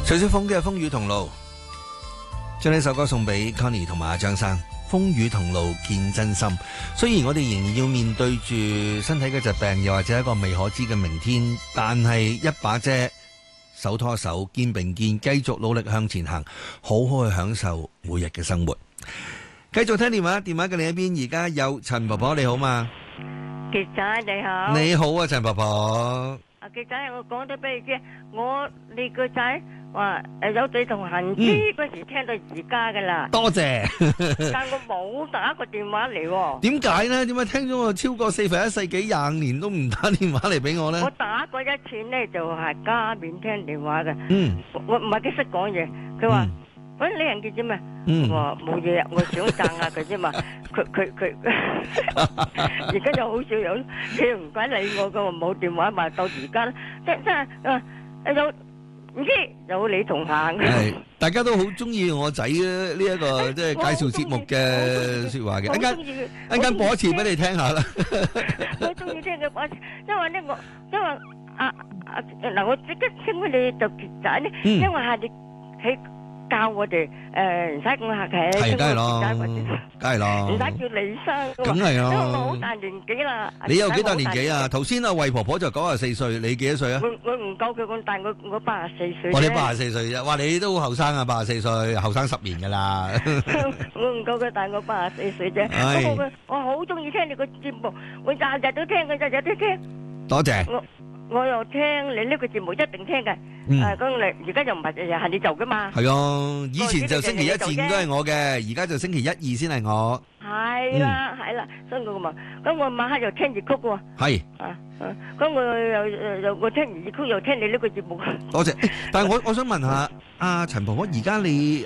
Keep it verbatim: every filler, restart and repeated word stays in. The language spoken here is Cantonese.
徐小鳳嘅《風雨同路》，將呢首歌送俾 Connie 同埋阿張生。風雨同路見真心，雖然我哋仍然要面對住身體嘅疾病，又或者一個未可知嘅明天，但係一把遮，手拖手，肩並肩，繼續努力向前行，好好去享受每日嘅生活。繼續聽電話，電話嘅另一邊，而家有陳婆婆，你好嘛？ 傑仔你好， 你好啊，陳婆婆。 阿傑仔，我講得俾你知，我你個仔話誒有對同行知嗰時聽到而家噶啦， 多謝。 但我冇打過電話嚟喎。 點解呢？點解聽咗我超過四分一世紀廿五年都唔打電話嚟俾我呢？ 我打過一次呢，就係加面聽電話嘅。 嗯， 我唔係幾識講嘢，佢話。喂，你人叫啫嘛？ 嗯， 我話冇嘢，我想讚下佢啫嘛。佢佢佢，而家就好少有，佢唔鬼理我噶，冇電話嘛。到而家咧，即即係啊，有唔知有你同行。 係，大家都好中意我仔呢一個即係介紹節目嘅說話嘅。一間一間播一次俾你聽下啦。 我中意聽佢播，因為咧我因為啊啊嗱，我即刻稱佢哋做傑仔咧，因為係你喺。教我哋誒唔使講客氣， 係梗係咯，梗係咯， 唔使叫李生， 梗係咯。 因為我好大年紀啦。 你有幾大年紀啊？頭先阿惠婆婆就九十四歲，你幾多歲啊？ 我我唔夠佢咁大，我我八十四歲。 我哋八十四歲啫，哇！你都好後生啊，八十四歲，後生十年噶啦。 我唔夠佢大，我八十四歲啫。不過我好中意聽你個節目，我日日都聽，我日日都聽。 多謝。 我我又聽你呢個節目，一定聽嘅。誒，咁你而家又唔係日日係你做噶嘛？ 係啊，以前就星期一至五都係我嘅，而家就星期一二先係我。 係啦，係啦，所以我嘛，咁我晚黑又聽粵曲喎。 係。 啊，咁我又又又我聽粵曲又聽你呢個節目。 多謝，但係我我想問下阿陳婆婆，而家你